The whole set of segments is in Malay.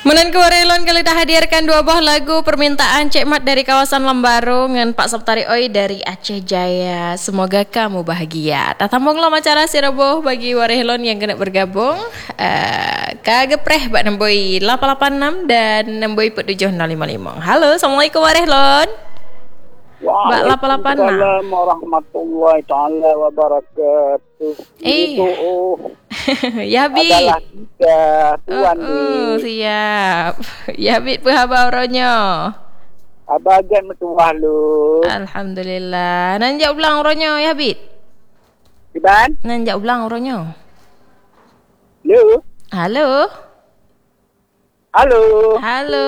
Menan Kewarelon kali dah hadirkan dua buah lagu permintaan Cik Mat dari kawasan Lembaro dengan Pak Saptari Oi dari Aceh Jaya. Semoga kamu bahagia. Tatambunglah macara siraboh bagi Warelon yang kena bergabung. Kagepreh Bak Nemboi 886 dan Nemboi 7055. Halo, Assalamualaikum Warelon. Waalaikumsalam warahmatullahi taala wabarakatuh. Ya Bit. Adalah kita tuan siap. Ya Bit pehabaronyo. Abagan metuah lu. Alhamdulillah. Nanjak ulang ronyo ya Bit. Iban? Nanjak ulang ronyo. Lu? Halo. Halo. Halo.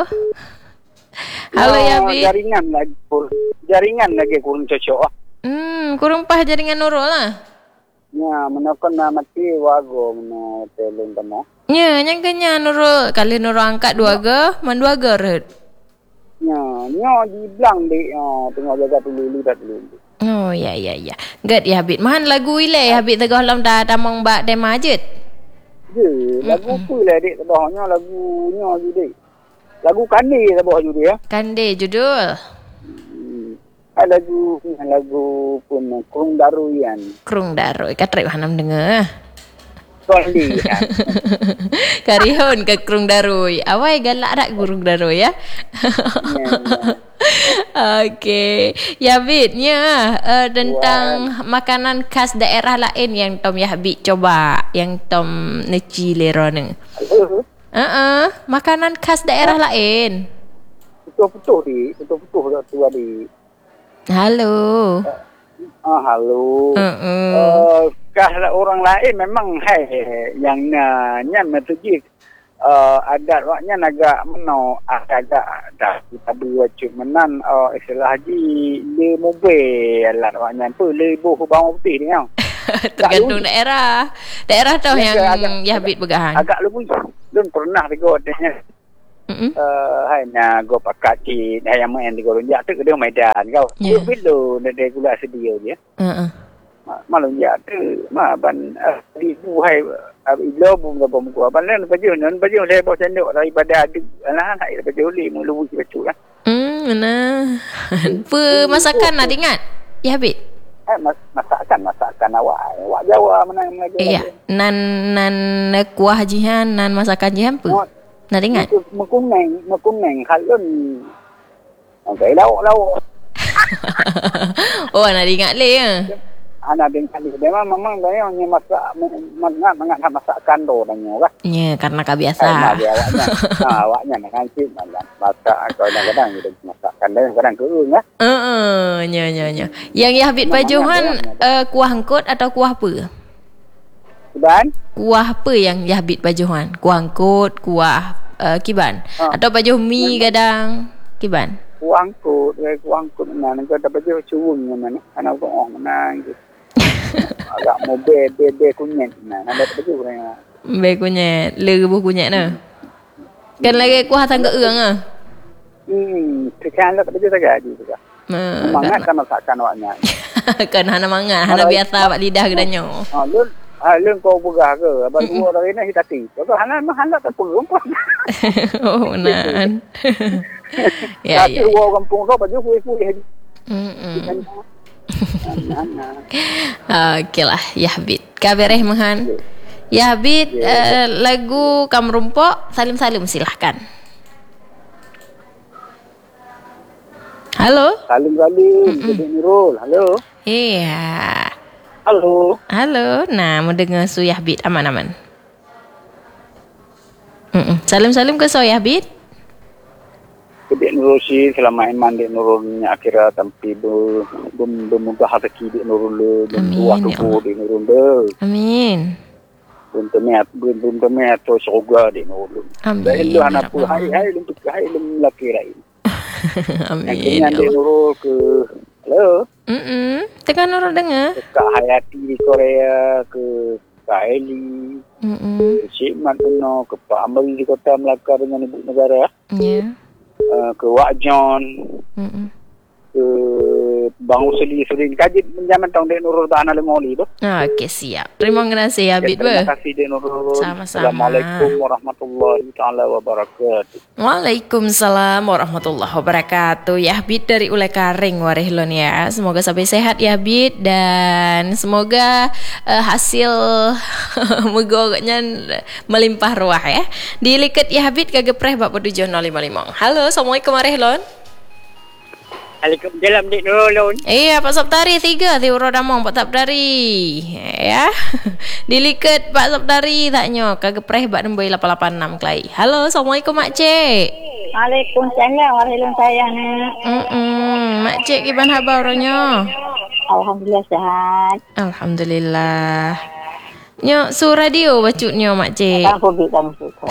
Halo ya Bit. Jaringan lagi kurang cocok. Kurang pah jaringan Nurul lah. Ya, menakan mati wago mena telung temo. Ya, nyangkanya Nurul kali Nurul angkat 2G, man 2G red. Ya, di belang di tengah jaga dulu libat dulu. Oh, ya. Gad ya Bit. Mahan lagu ile ya Bit tegah lam dah tamang bak demajet. Je, lagu apa lah dik tebahnya lagunya je dik. Lagu Kande tebah je dia. Kande judul. Lagu pun Kurung Daruyan. Kurung Daruy. Katrik hanam dengar. Soalnya kan. Karihon ke Kurung Daruy. Awai galak dak Kurung Daruy ya. Okey. Ya Bit, tentang makanan khas daerah lain yang Tom Yahbit coba, yang Tom neci lerone. Makanan khas daerah lain. Betul-betul tu di. Halo. Halo. Kalau orang lain memang yang metuji adat waknya agak meno agak dah kita buat menan istilah haji le mobil alat waknya apa le boh bawang putih ni kan. Tergantung daerah. Daerah tau yang Yahbit begahan. Agak lebih. Belum pernah tengok dia. Hanya go pakat di yang main di Golong Jatuh dia Medan kau. Bilo dia gula sedia dia. Malam Jatuh ban di buai ilo bum bum ku ban len baju le bos sendok daripada adu lah nak baju le mulu betul lah. Mana. Masakan nak ingat? Yahbit. Masakan awak Jawa mana iya. Nan kuah jihan, nan masakan jihan apa? Nak ingat? Mekuneng kalun. Okey, lauk. Oh, nak ingat le ya. Anak dengar dia memang dia hanya masak masakan tu tanya kan. Ya, karena kebiasa. Awaknya nak cip masak kadang-kadang dia masakan dia kadang keung ah. Nya. Yang Yahbit Pajuhan kuah angkut atau kuah apa? Kiban? Kuah apa yang Yahbit Pajuhan? Kuah angkut, kuah kiban atau pajuh mi kadang kiban? Kuah angkut mana kau dapat pajuh cuung mana anak orang mana gitu. Agak mau be kunyit nah ada pajuh orang. Be kunyit, lebu kunyit nah. Kan lagi kuah tangga eung ah. Sekian lah pajuh saja juga. Semangat kan masakan awaknya. Kan hana mangan, hana biasa bak lidah gedanyo. Lương kau begah ke? Abang dua dari ni kita ti. Kau halan tak perlu pun. Oh, nan. Ya. Tapi orang kampung kau baju kuih-kuih. Okeylah, Yahbit. Kabareh mahan. Yahbit lagu Kamrumpok Salim silahkan. Halo. Salim. Jadi Nurul. Halo. Iya. Halo. Nah, mau dengar su Yahbit aman-aman. Salim ke su Yahbit. Kedek Nurul si selama iman dek Nurulnya akhirnya tampi bermudah rezeki dek Nurul dua tubuh dek Nurul. Amin. Belum temat tu surga dek Nurul. Amin. Dan lu anak pun hai untuk laki lain. Amin. Yang dek Nurul ke halo. Tengah Nurul dengar. Kak Hayati di Korea, ke Kak Eli, ke Cik Mat Beno, ke Pak Amri di Kota Melaka dengan Ibu Negara. Ya. Ke Wak John, ke Bang Usli Surin Kajit menjaman tong Dek Nurul Bahana Lemoli tu. Okey, siap. Terima kasih Habib. Terima kasih Dek Nurul. Sama-sama. Assalamualaikum warahmatullahi taala wabarakatuh. Waalaikumsalam warahmatullahi wabarakatuh. Ya Habib dari Ulai Karing Warehlon ya. Semoga sampai sehat ya Habib, dan semoga hasil megoknya melimpah ruah ya. Diliket ya Habib kagepreh bak 7055. Halo, Assalamualaikum Warehlon. Waalaikumsalam Dek Nurul. Iya Pak Sabtari 3 di Urodamong Pak Sabtari ya. Diliket Pak Sabtari taknya kagepreh bak nemboi 886 kelai. Halo, Assalamualaikum Mak Cik. Waalaikumsalam warahmatullahi sayang. Mak Cik gimana kabarnya? Alhamdulillah sehat. Alhamdulillah. Nyo su radio bacutnya Mak Cik. Kamu suka.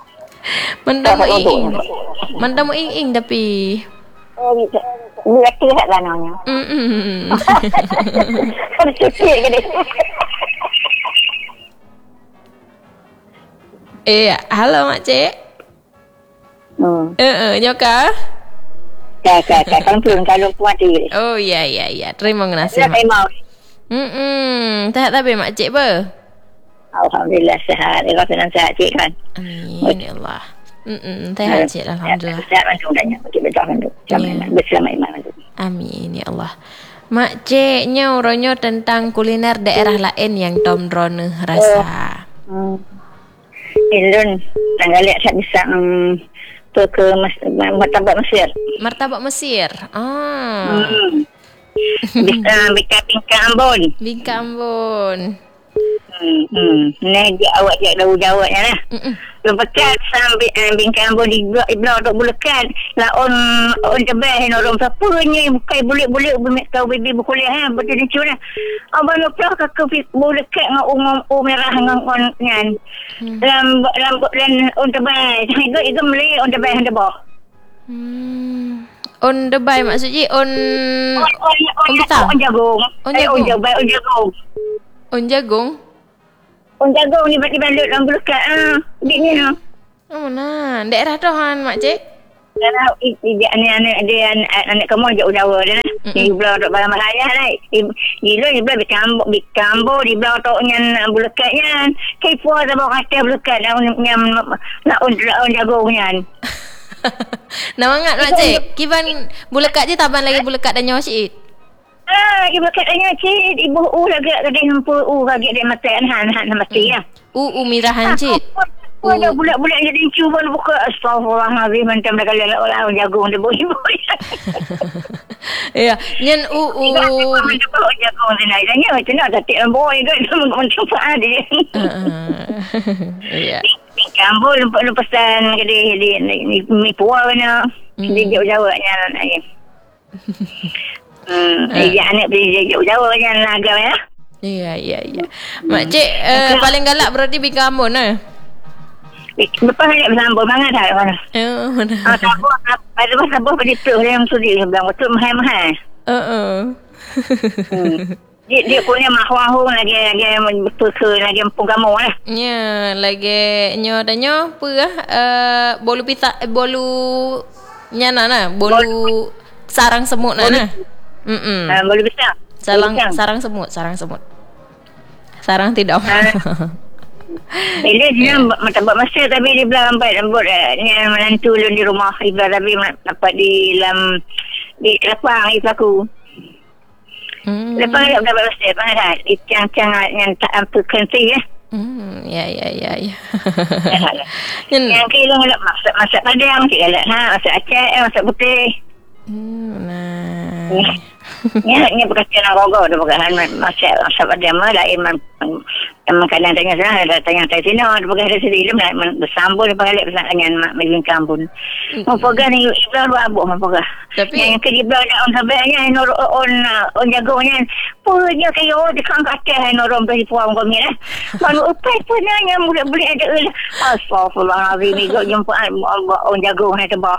Mendamu ing tapi. Oh, gitu. Dia kira lah namanya. Kan cuci ke dia. Halo Mak Cik. Nyoka. Kak, kan belum kalau puas diri. Oh iya. Terima kasih. Sehat tapi Mak Cik ber. Alhamdulillah sehat. Kalau senang sehat Cik kan. Amin ya Allah. Sehat Cik, alhamdulillah. Sehat macam udahnya. Bersama iman. Amin ya Allah. Mak Cik nyuruhnya tentang kuliner daerah lain yang Tom Drone rasa. Ilun, tanggal lihat saya bisa ke martabak Mesir. Martabak Mesir. Bingka Ambon. Bingka Ambon. Ni dia awak jak jauh-jauhnya lah. Lepas sampai Bingka Ambon di blok dok bulekan. Lah on tebeh orang siapanya bukai bulik-bulik kau bibi berkuliah betul ni cuna. Abang lepas ke bulekan dengan merah dengan on nyan. Rambut dan on tebeh. Itu meli on tebeh hande bawah. On tebeh maksudnya on betah. On jagung. On jagung. On jagung ni tiba-tiba dalam bulekan. Diknya. Oh nah, daerah dohan Mak Cik. Daerah anak kamu jauh-jauh dah. Di belah dok barang bahaya lah. Di belah bikambo di belah tok nyan bulekatnya. Kai puas abang kata bulekat nak on jagung nyan. Namangat Mak Cik. Kiban bulekat je taban lagi bulekat dan nyawa Cik. Ibu katanya Cik, ibu lagi kadang hampa lagi dia mati han mati ya. Mirahan Cik. Ada bulat-bulat jadi cuba buka astagfirullahalazim macam dah kali orang jagung dia boy. Ya, nyen jagung ni naiknya macam nak tatik boy ke macam apa dia. Ya. Kamu lepasan dia ni puana dia jauh-jauhnya ni. Anak beli jauh-jauh jangan lagam ya. Iya. Mak Cik paling galak berarti Bingka Ambon lepas nak bersambung banget dah mana. Sabar pada tu yang sudi bilang betul mahal-mahal. Dia punya mahwahung lagi betul ke lagi kampung kamu lah. Ya, lagi nyo apa bolu pita bolu nyana nah, bolu sarang semut nah. Bolu besar. Sarang semut. Sarang tidak. Dia martabak Mesir tapi dia belah rambut ni menantu di rumah ibarat tapi dapat di dalam di lapang itu aku. Lepas dia dapat Mesir kan cang-cang yang tak apa kenti ya. Ya. Yang kilo masak padang sikit masak Aceh masak putih. Ni berkata nak rogo dah bukan masak padang lain makanan tanya sana tanya tanya dia pakai dari sini dia bersambung dia pakai dengan macam kampung. Mau pegang ni ibarat abu mau pegang. Tapi yang kerja ada on sabanya on jagongnya punya kayo di kang kata orang bagi puang kami lah. Baru upai punanya boleh ada astagfirullahalazim ni kau jumpa on jagong ni tebak.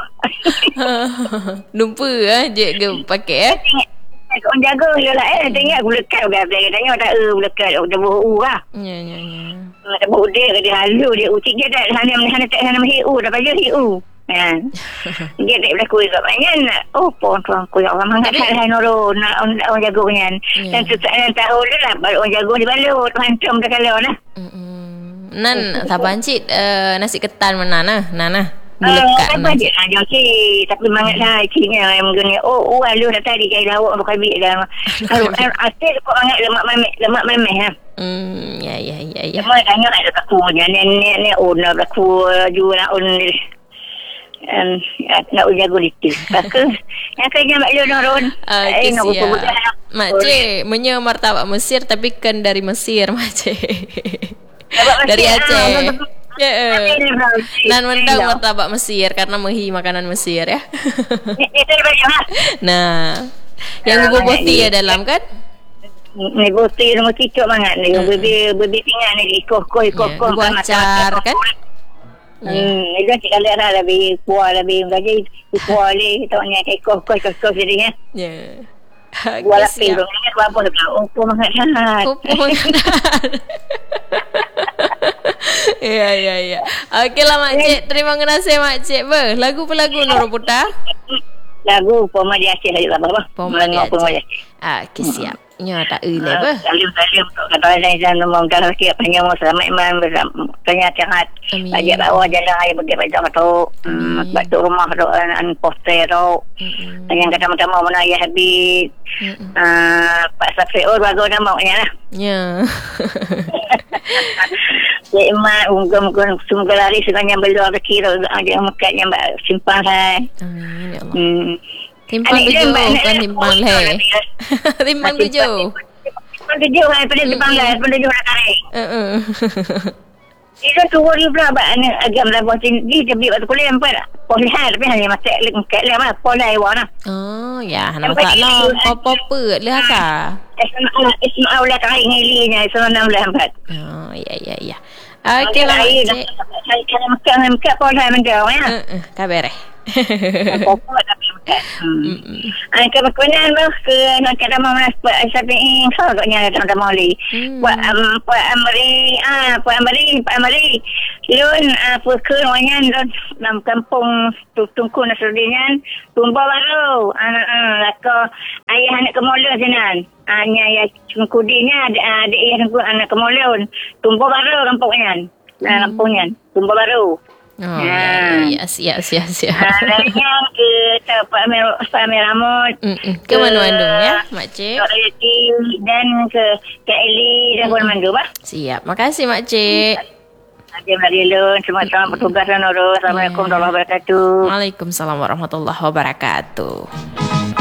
Lupa je ke pakai on jaga je lah tengok aku lekat katanya tak lekat dah bau lah. Ya. Tak bau dia halu dia ucik dia dah sana tak sana hiu dah baju hiu. Kan. Dia tak berlaku juga banyak. Oh, pun aku ya Allah mangkat hai noro nak orang jago kan. Dan tak tahu lah baru orang jago dibalut hantam dah kalau lah. Nan saban cik nasi ketan mana nah. Bulekat apa dia aja sih tapi mangat lah ciknya yang gini lalu dah tadi kai lawak bukan bik dah. Harus asyik kok mangat lemak memeh ha. Ya. Mai tanya ada aku ni owner aku jual on nak jago itu. Maka yang kaya mak lu ron. Makcik menye martabak Mesir tapi kan dari Mesir makcik. Dari Aceh. Ya. Nan mendang martabak Mesir karena mehi makanan Mesir ya. Nah, yang bubuk putih ya dalam kan? Ni putih sama kicap banget ni. Bebek pinggan ni ikoh acar kan? Itu kita lihat lah lebih kuah lebih gaji kuah le tahunya ikoh jadi ya. Ya. Kuah lapis dong ni apa tu? Upu mangat. Ya. Okeylah makcik, terima kasih makcik. Lagu Nurul Putra? Lagu Pemadi Aceh lagi lah bapa. Pemadi Aceh. Okey siap. Nya tak eulah apa. Salim kata saya nombor kalau sikit panjang selamat iman tanya sangat. Ajak bawa jalan air bagi baca tu. Batu rumah tu an poster tu. Yang kata-kata mana ya habis. Pak Safiur bagus nama nya lah. Ya. Ya iman unggam semoga lari segala belum rezeki tu ada makat yang simpan saya. Amin ya Allah. Timpang 7 bukan timpang leh. Timpang 7. Timpang 7 kan pada timpang leh, pada 7 nak tarik. Itu tu dia pula agam lah buat sini tapi waktu kuliah empat polihan tapi hanya masuk lengkap lah mah polai warna. Oh ya, nampak lah apa-apa lah kah? Ismail lah tarik ngelinya Ismail 64. Oh ya. Okey lah makcik. Saya makan polai menjauh ya. Kabar pokok tapi bukan. Kebetulan ke nak kata mau nak sapi kalau nya ada moli. Puan Amri. Lun apa ke wanyan dalam kampung Tungku Nasruddin Tumba Baru. Laka ayah anak kemola sinan. Hanya ya kudinya adik ayah anak kemola Tumba Baru kampungnya. Kampungnya Tumba Baru. Oh, ya, siap. Yang ke Pak Amir Ramot. Ke Manu Andung ya, Makcik. Dan ke Eli dan Puan Mandu, bah. Siap, makasih Makcik. Terima kasih, selamat bertugas dan urus. Assalamualaikum warahmatullahi wabarakatuh. Waalaikumsalam warahmatullahi wabarakatuh.